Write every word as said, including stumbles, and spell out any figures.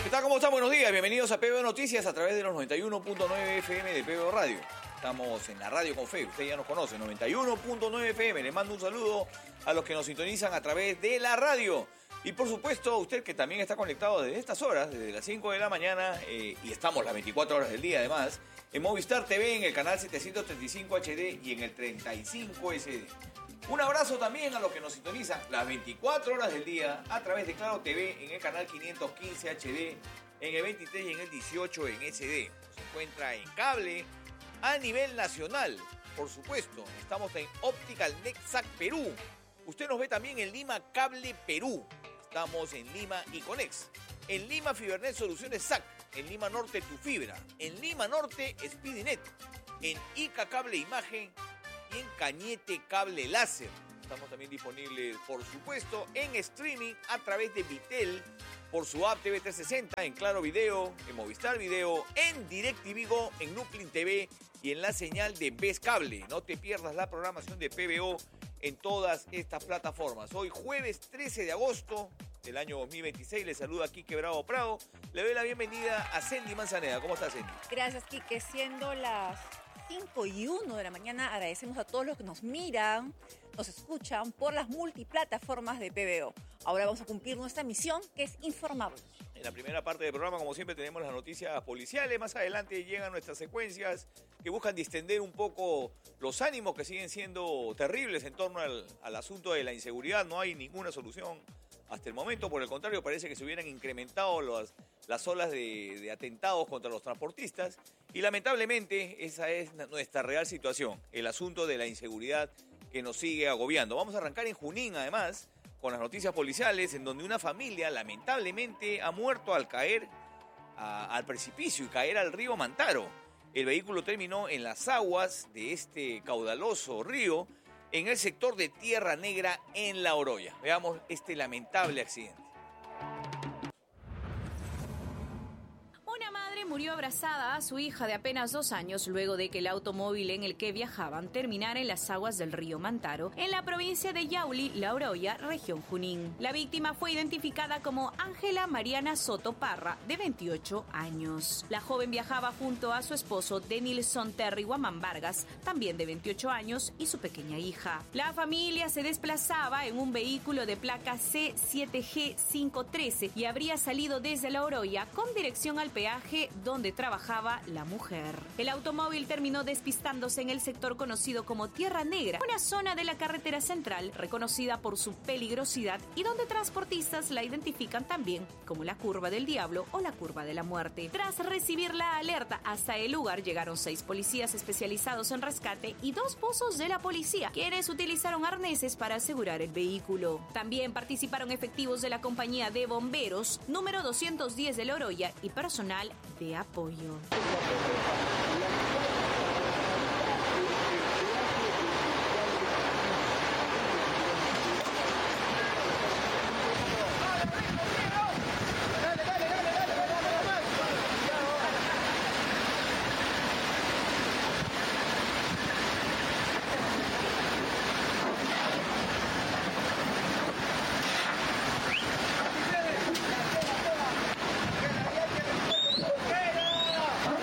¿Qué tal? ¿Cómo están? Buenos días. Bienvenidos a P B O Noticias a través de los noventa y uno punto nueve F M de P B O Radio. Estamos en la radio con fe. Usted ya nos conoce, noventa y uno punto nueve F M. Le mando un saludo a los que nos sintonizan a través de la radio. Y por supuesto, usted que también está conectado desde estas horas, desde las cinco de la mañana, eh, y estamos las veinticuatro horas del día además, en Movistar T V, en el canal setecientos treinta y cinco H D y en el treinta y cinco S D. Un abrazo también a los que nos sintonizan las veinticuatro horas del día a través de Claro T V en el canal quinientos quince H D, en el veintitrés y en el dieciocho en S D. Se encuentra en cable a nivel nacional, por supuesto. Estamos en Optical Nexac Perú. Usted nos ve también en Lima Cable Perú. Estamos en Lima Iconex. En Lima Fibernet Soluciones S A C. En Lima Norte Tu Fibra. En Lima Norte Speedinet. En Ica Cable Imagen. Y en Cañete Cable Láser. Estamos también disponibles, por supuesto, en streaming a través de Vitel, por su app T V trescientos sesenta, en Claro Video, en Movistar Video, en DirecTV Go, en Nuclin T V y en la señal de Best Cable. No te pierdas la programación de P B O en todas estas plataformas. Hoy jueves trece de agosto del año dos mil veintiséis, le saluda Quique Bravo Prado. Le doy la bienvenida a Sendy Manzaneda. ¿Cómo estás, Sendy? Gracias, Quique. Siendo las cinco y uno de la mañana, agradecemos a todos los que nos miran, nos escuchan por las multiplataformas de P B O. Ahora vamos a cumplir nuestra misión, que es informarlos. En la primera parte del programa, como siempre, tenemos las noticias policiales. Más adelante llegan nuestras secuencias que buscan distender un poco los ánimos que siguen siendo terribles en torno al, al asunto de la inseguridad. No hay ninguna solución hasta el momento. Por el contrario, parece que se hubieran incrementado las, las olas de, de atentados contra los transportistas. Y lamentablemente esa es nuestra real situación, el asunto de la inseguridad que nos sigue agobiando. Vamos a arrancar en Junín, además, con las noticias policiales, en donde una familia lamentablemente ha muerto al caer a, al precipicio y caer al río Mantaro. El vehículo terminó en las aguas de este caudaloso río, en el sector de Tierra Negra, en La Oroya. Veamos este lamentable accidente. Murió abrazada a su hija de apenas dos años luego de que el automóvil en el que viajaban terminara en las aguas del río Mantaro, en la provincia de Yauli, La Oroya, región Junín. La víctima fue identificada como Ángela Mariana Soto Parra, de veintiocho años. La joven viajaba junto a su esposo Denilson Terry Guamán Vargas, también de veintiocho años, y su pequeña hija. La familia se desplazaba en un vehículo de placa C siete G quinientos trece y habría salido desde La Oroya con dirección al peaje donde trabajaba la mujer. El automóvil terminó despistándose en el sector conocido como Tierra Negra, una zona de la carretera central reconocida por su peligrosidad y donde transportistas la identifican también como la Curva del Diablo o la Curva de la Muerte. Tras recibir la alerta, hasta el lugar llegaron seis policías especializados en rescate y dos buzos de la policía, quienes utilizaron arneses para asegurar el vehículo. También participaron efectivos de la compañía de bomberos número doscientos diez de La Oroya y personal de apoyo.